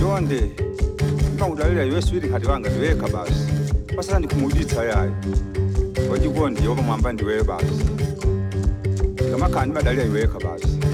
Yonde ngawudlalela yeswidi khathi wangendiweka basi basala ndikhumulitha yayo kodwa konke yoba ngihamba ndiwe basi ngamakhandi badlalela iweka basi